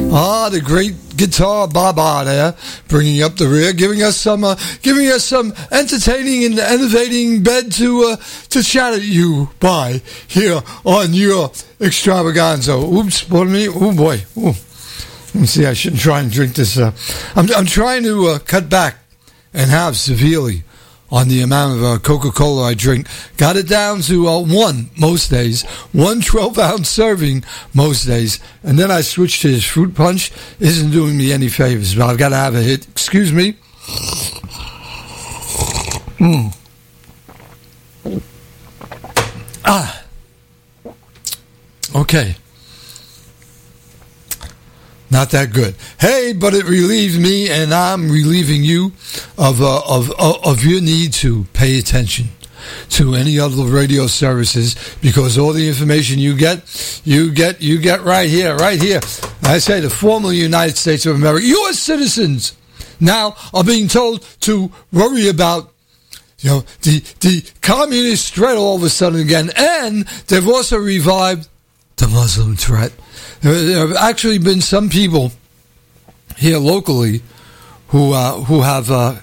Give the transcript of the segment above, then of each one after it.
The great guitar Baba there, bringing up the rear, giving us some entertaining and innovating bed to chat at you by here on your extravaganza. Oops, pardon me. Oh boy. Ooh. Let me see. I shouldn't try and drink this. I'm trying to cut back and have severely on the amount of Coca-Cola I drink. Got it down to one most days, 1 12-ounce serving most days, and then I switched to his fruit punch. Isn't doing me any favors, but I've got to have a hit. Excuse me. Okay. Not that good. Hey, but it relieved me, and I'm relieving you of your need to pay attention to any other radio services, because all the information you get right here. I say the former United States of America, U.S. citizens now are being told to worry about the communist threat all of a sudden again, and they've also revived the Muslim threat. There have actually been some people here locally who have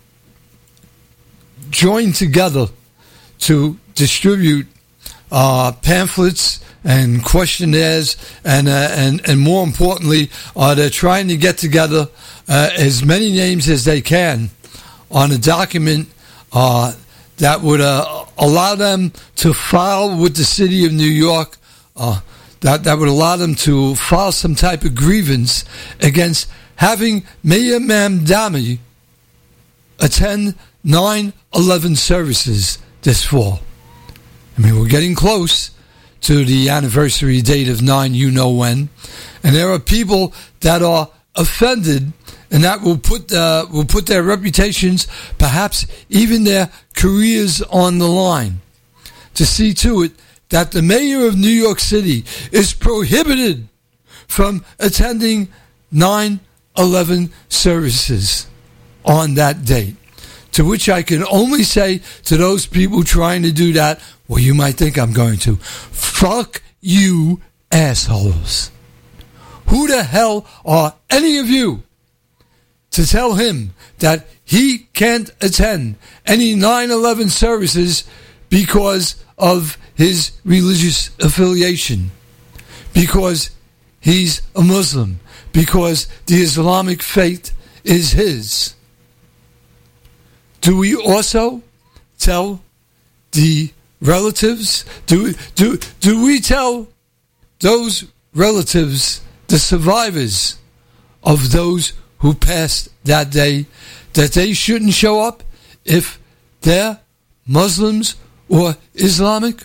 joined together to distribute pamphlets and questionnaires, and more importantly, they're trying to get together as many names as they can on a document that would allow them to file with the city of New York. That would allow them to file some type of grievance against having Mayor Mamdani attend 9/11 services this fall. I mean, we're getting close to the anniversary date of 9/when, and there are people that are offended, and that will put their reputations, perhaps even their careers, on the line. To see to it that the mayor of New York City is prohibited from attending 9/11 services on that date. To which I can only say to those people trying to do that, well, you might think I'm going to. Fuck you, assholes. Who the hell are any of you to tell him that he can't attend any 9/11 services because of his religious affiliation, because he's a Muslim, because the Islamic faith is his? Do we also tell the relatives? Do we tell those relatives, the survivors of those who passed that day, that they shouldn't show up if they're Muslims or Islamic?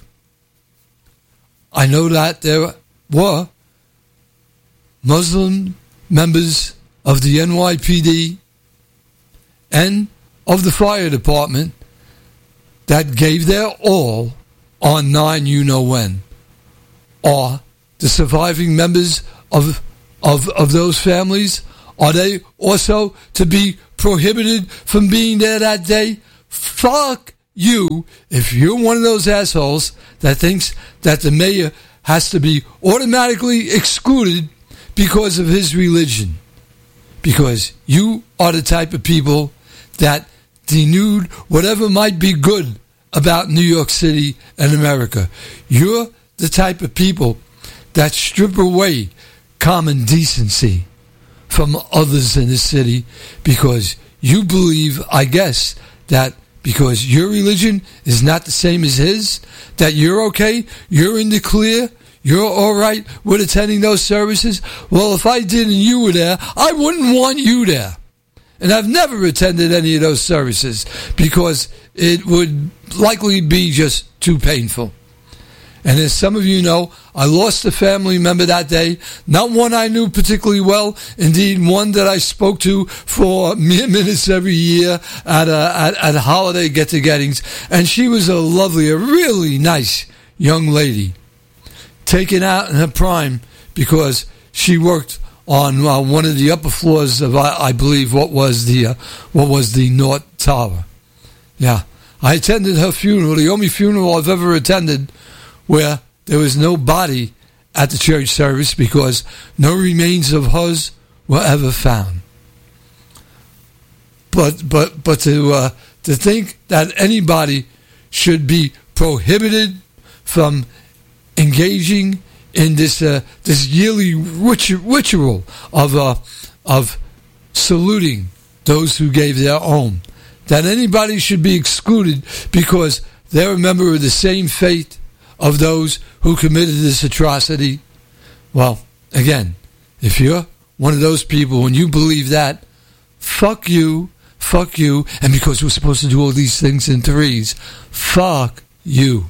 I know that there were Muslim members of the NYPD and of the fire department that gave their all on 9/when. Are the surviving members of those families, are they also to be prohibited from being there that day? Fuck you if you're one of those assholes that thinks that the mayor has to be automatically excluded because of his religion. Because you are the type of people that denude whatever might be good about New York City and America. You're the type of people that strip away common decency from others in the city because you believe, I guess, that because your religion is not the same as his, that you're okay, you're in the clear, you're all right with attending those services. Well, if I did and you were there, I wouldn't want you there. And I've never attended any of those services because it would likely be just too painful. And as some of you know, I lost a family member that day. Not one I knew particularly well. Indeed, one that I spoke to for mere minutes every year at holiday get-togethers. And she was a really nice young lady. Taken out in her prime because she worked on one of the upper floors of, I believe, what was the North Tower. Yeah, I attended her funeral, the only funeral I've ever attended where there was no body at the church service because no remains of hers were ever found. But to think that anybody should be prohibited from engaging in this yearly ritual of saluting those who gave their own, that anybody should be excluded because they're a member of the same faith of those who committed this atrocity. Well, again, if you're one of those people and you believe that, fuck you, and because we're supposed to do all these things in threes, fuck you.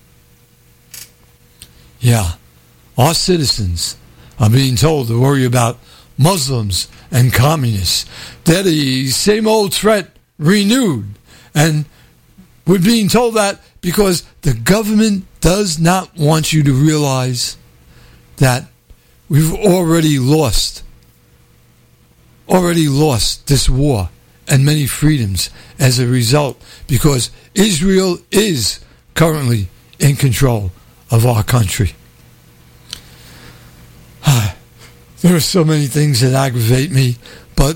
Yeah, our citizens are being told to worry about Muslims and communists. They're the same old threat renewed, and we're being told that because the government does not want you to realize that we've already lost this war and many freedoms as a result, because Israel is currently in control of our country. There are so many things that aggravate me, but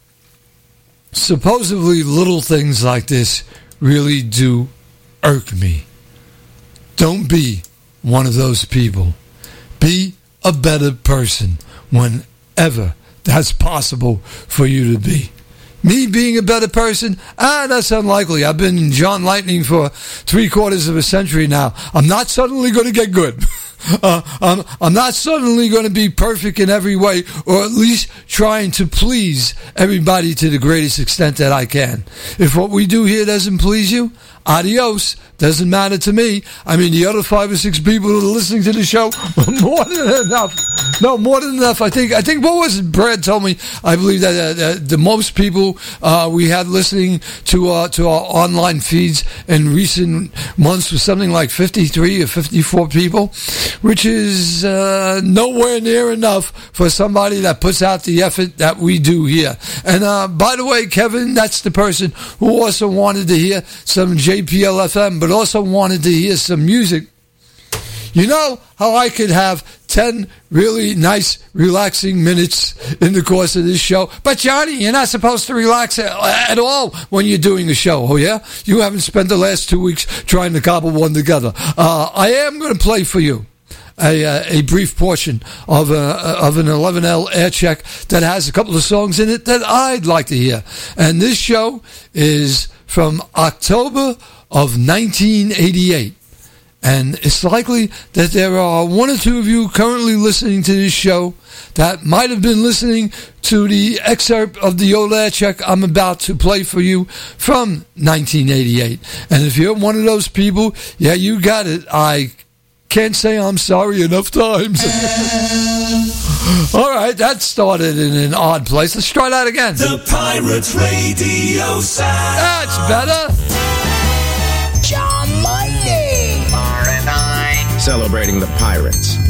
supposedly little things like this really do irk me. Don't be one of those people. Be a better person whenever that's possible for you to be. Me being a better person? That's unlikely. I've been John Lightning for 3/4 of a century now. I'm not suddenly going to get good. I'm not suddenly going to be perfect in every way, or at least trying to please everybody to the greatest extent that I can. If what we do here doesn't please you, adios. Doesn't matter to me. I mean, the other 5 or 6 people who are listening to the show, more than enough. No, more than enough. I think what was it? Brad told me, I believe that the most people we had listening to our online feeds in recent months was something like 53 or 54 people, which is nowhere near enough for somebody that puts out the effort that we do here. And by the way, Kevin, that's the person who also wanted to hear some JPL FM, but also wanted to hear some music. You know how I could have 10 really nice, relaxing minutes in the course of this show? But Johnny, you're not supposed to relax at all when you're doing a show, oh yeah? You haven't spent the last 2 weeks trying to cobble one together. I am going to play for you a brief portion of an 11L air check that has a couple of songs in it that I'd like to hear. And this show is from October of 1988. And it's likely that there are 1 or 2 of you currently listening to this show that might have been listening to the excerpt of the old air check I'm about to play for you from 1988. And if you're one of those people, yeah, you got it. I can't say I'm sorry enough times. All right, that started in an odd place. Let's try that again. The Pirates Radio sound. That's better. John Lightning. Celebrating the Pirates.